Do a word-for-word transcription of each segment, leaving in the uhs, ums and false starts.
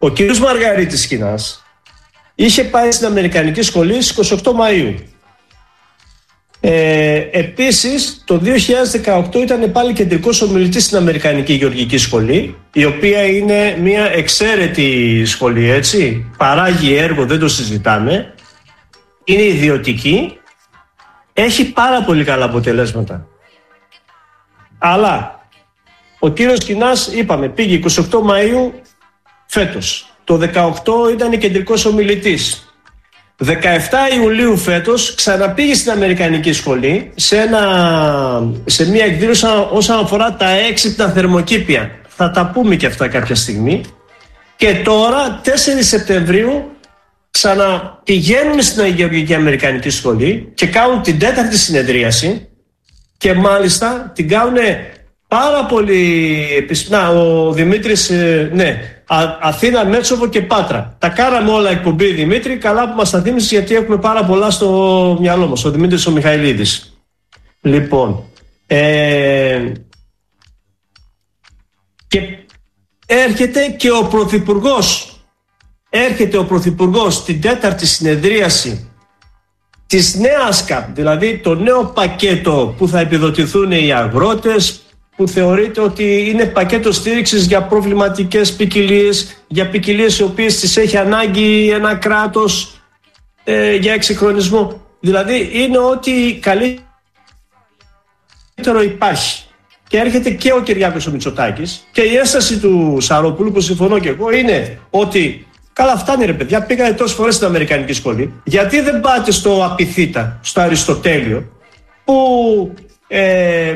Ο κύριος Μαργαρίτης Κινάς είχε πάει στην Αμερικανική Σχολή στις είκοσι οκτώ Μαΐου. Ε, επίσης το δύο χιλιάδες δεκαοκτώ ήταν πάλι κεντρικός ομιλητής στην Αμερικανική Γεωργική Σχολή, η οποία είναι μια εξαίρετη σχολή, έτσι, παράγει έργο, δεν το συζητάμε, είναι ιδιωτική, έχει πάρα πολύ καλά αποτελέσματα. Αλλά ο κύριος Κινάς, είπαμε, πήγε είκοσι οκτώ Μαΐου φέτος. Το δεκαοκτώ ήταν κεντρικός ομιλητής. δεκαεπτά Ιουλίου φέτος ξαναπήγε στην Αμερικανική Σχολή σε, ένα, σε μια εκδήλωση όσον αφορά τα έξυπνα θερμοκήπια. Θα τα πούμε και αυτά κάποια στιγμή. Και τώρα τέσσερις Σεπτεμβρίου ξαναπηγαίνουν στην Γεωργική Αμερικανική Σχολή και κάνουν την τέταρτη συνεδρίαση και μάλιστα την κάνουν πάρα πολύ επισπνά. Ο Δημήτρης, ναι, Α, Αθήνα, Μέτσοβο και Πάτρα. Τα κάναμε όλα εκπομπή, Δημήτρη. Καλά που μας τα θύμισες, γιατί έχουμε πάρα πολλά στο μυαλό μας. Ο Δημήτρης ο Μιχαηλίδης. Λοιπόν, ε, και έρχεται και ο Πρωθυπουργός. Έρχεται ο Πρωθυπουργός στην τέταρτη συνεδρίαση της νέας ΚΑΠ, δηλαδή το νέο πακέτο που θα επιδοτηθούν οι αγρότες, που θεωρείται ότι είναι πακέτο στήριξης για προβληματικές ποικιλίες, για ποικιλίες οι οποίες τις έχει ανάγκη ένα κράτος ε, για εξυγχρονισμό. Δηλαδή είναι ότι καλύτερο υπάρχει. Και έρχεται και ο Κυριάκος ο Μητσοτάκης και η ένσταση του Σαρόπουλου, που συμφωνώ και εγώ, είναι ότι καλά, φτάνει ρε παιδιά, πήγατε τόσες φορές στην Αμερικανική Σχολή, γιατί δεν πάτε στο Απιθύτα, στο Αριστοτέλειο, που ε,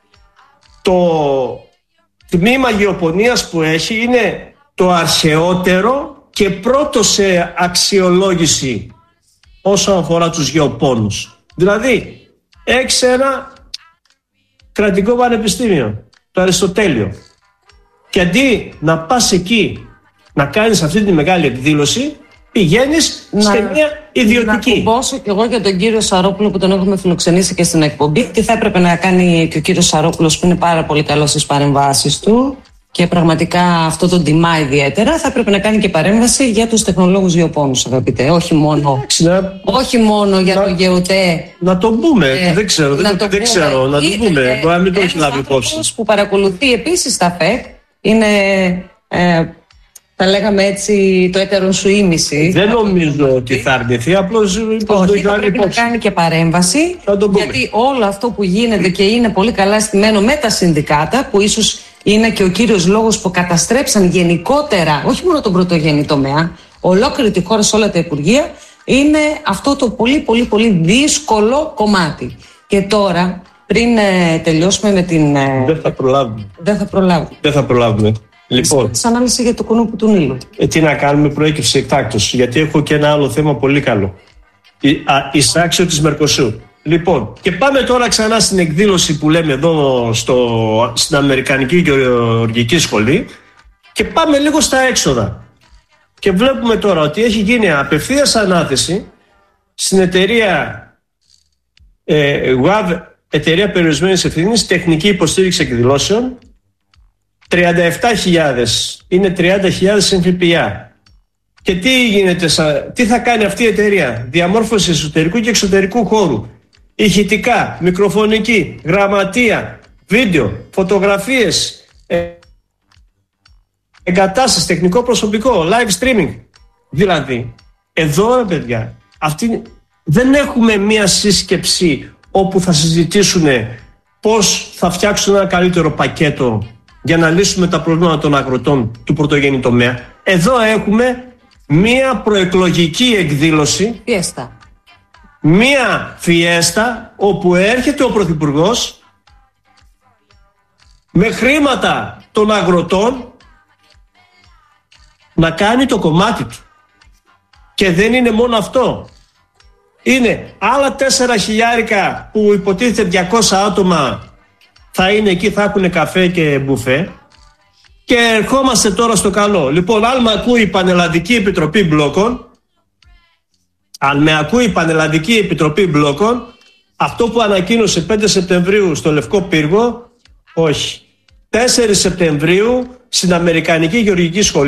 το τμήμα γεωπονίας που έχει είναι το αρχαιότερο και πρώτο σε αξιολόγηση όσον αφορά τους γεωπόνους. Δηλαδή έχεις ένα κρατικό πανεπιστήμιο, το Αριστοτέλειο, και αντί να πας εκεί να κάνεις αυτή τη μεγάλη εκδήλωση, πηγαίνεις να, σε μια ιδιωτική. Να κουμπώσω κι εγώ για τον κύριο Σαρόπουλο, που τον έχουμε φιλοξενήσει και στην εκπομπή, τι θα έπρεπε να κάνει και ο κύριος Σαρόπουλος, που είναι πάρα πολύ καλός στις παρεμβάσεις του και πραγματικά αυτό τον τιμά ιδιαίτερα. Θα έπρεπε να κάνει και παρέμβαση για τους τεχνολόγους γεωπόνους, αγαπητέ. Όχι μόνο, να, όχι μόνο για να, το ΓΕΟΤΕ. Να το πούμε, ε, δεν ξέρω, δεν, το, δεν ξέρω, να το πούμε. Μπορεί να μην το έχει λάβει υπόψη. Που παρακολουθεί επίσης τα ΦΕΚ είναι. Ε, Θα λέγαμε έτσι το έτερον σου ήμιση. Δεν νομίζω ότι θα αρνηθεί, απλώς όχι, θα πρέπει να κάνει και παρέμβαση, γιατί όλο αυτό που γίνεται και είναι πολύ καλά στημένο με τα συνδικάτα, που ίσως είναι και ο κύριος λόγος που καταστρέψαν γενικότερα, όχι μόνο τον πρωτογενή τομέα, ολόκληρη τη χώρα σε όλα τα υπουργεία, είναι αυτό το πολύ πολύ πολύ δύσκολο κομμάτι. Και τώρα, πριν ε, τελειώσουμε με την... Ε, δεν θα προλάβουμε. Δεν θα προλάβουμε. Δεν θα προλάβουμε. Λοιπόν, σαν ανάλυση για το κουνούπι του Νείλου. Ε, τι να κάνουμε, προέκυψε εκτάκτως, γιατί έχω και ένα άλλο θέμα πολύ καλό. Η, α, εισάξιο της Μερκοσούρ. Λοιπόν, και πάμε τώρα ξανά στην εκδήλωση που λέμε εδώ στο, στην Αμερικανική Γεωργική Σχολή και πάμε λίγο στα έξοδα. Και βλέπουμε τώρα ότι έχει γίνει απευθείας ανάθεση στην εταιρεία ε, ΓΟΑΒ, εταιρεία περιορισμένης ευθύνης, τεχνική υποστήριξη εκδηλώσεων, τριάντα επτά χιλιάδες, είναι τριάντα χιλιάδες συν ΦΠΑ. Και τι γίνεται, τι θα κάνει αυτή η εταιρεία? Διαμόρφωση εσωτερικού και εξωτερικού χώρου, ηχητικά, μικροφωνική, γραμματεία, βίντεο, φωτογραφίες, ε, εγκατάσταση, τεχνικό προσωπικό, live streaming. Δηλαδή, εδώ ρε παιδιά, αυτή, δεν έχουμε μία σύσκεψη όπου θα συζητήσουν πώς θα φτιάξουν ένα καλύτερο πακέτο για να λύσουμε τα προβλήματα των αγροτών του πρωτογενή τομέα. Εδώ έχουμε μία προεκλογική εκδήλωση, φιέστα. μία φιέστα όπου έρχεται ο Πρωθυπουργός με χρήματα των αγροτών να κάνει το κομμάτι του. Και δεν είναι μόνο αυτό. Είναι άλλα τέσσερα χιλιάρικα που υποτίθεται διακόσια άτομα θα είναι εκεί, θα έχουν καφέ και μπουφέ. Και ερχόμαστε τώρα στο καλό. Λοιπόν, αν με ακούει η Πανελλαδική Επιτροπή Μπλόκων, αν με ακούει η Πανελλαδική Επιτροπή Μπλόκων, αυτό που ανακοίνωσε πέντε Σεπτεμβρίου στο Λευκό Πύργο, όχι. τέσσερις Σεπτεμβρίου στην Αμερικανική Γεωργική Σχολή.